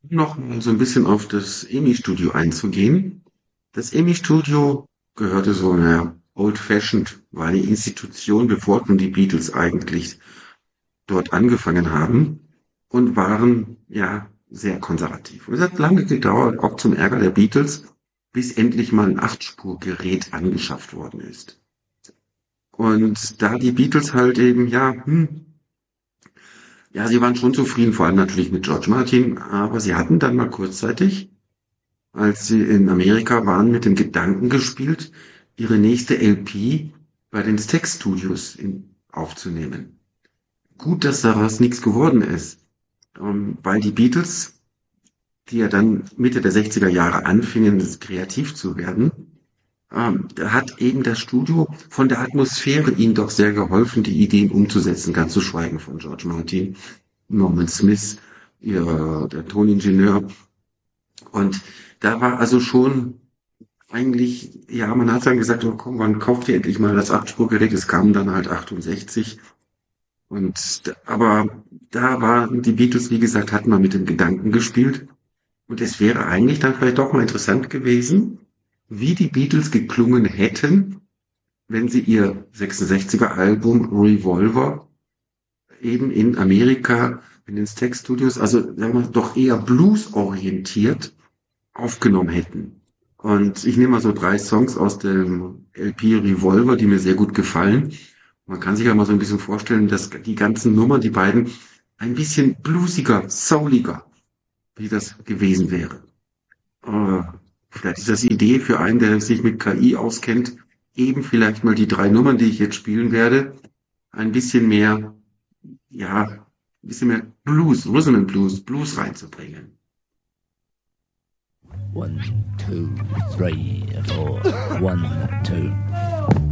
Noch mal so ein bisschen auf das EMI-Studio einzugehen. Das EMI-Studio gehörte so, naja, old-fashioned, war eine Institution, bevor schon die Beatles eigentlich dort angefangen haben und waren, ja, sehr konservativ. Und es hat lange gedauert, auch zum Ärger der Beatles, bis endlich mal ein Achtspurgerät angeschafft worden ist. Und da die Beatles halt eben, ja, sie waren schon zufrieden, vor allem natürlich mit George Martin, aber sie hatten dann mal kurzzeitig, als sie in Amerika waren, mit dem Gedanken gespielt, ihre nächste LP bei den Stax Studios aufzunehmen. Gut, dass daraus nichts geworden ist, weil die Beatles, die ja dann Mitte der 60er Jahre anfingen, kreativ zu werden, da hat eben das Studio von der Atmosphäre ihnen doch sehr geholfen, die Ideen umzusetzen, ganz zu schweigen von George Martin, Norman Smith, der Toningenieur. Und da war also schon eigentlich, ja, man hat dann gesagt, oh, komm, wann kauft ihr endlich mal das Achtspurgerät? Es kam dann halt 68. Aber da waren die Beatles, wie gesagt, hatten mal mit dem Gedanken gespielt. Und es wäre eigentlich dann vielleicht doch mal interessant gewesen, wie die Beatles geklungen hätten, wenn sie ihr 66er Album Revolver eben in Amerika in den Stax Studios, also sagen wir doch eher bluesorientiert aufgenommen hätten. Und ich nehme mal so 3 Songs aus dem LP Revolver, die mir sehr gut gefallen. Man kann sich ja mal so ein bisschen vorstellen, dass die ganzen Nummern, die beiden, ein bisschen bluesiger, souliger, wie das gewesen wäre. Äh, Vielleicht ist das die Idee für einen, der sich mit KI auskennt, eben vielleicht mal die 3 Nummern, die ich jetzt spielen werde, ein bisschen mehr, ja, ein bisschen mehr Blues, Rhythm and Blues, Blues reinzubringen. 1, 2, 3, 4. 1, 2,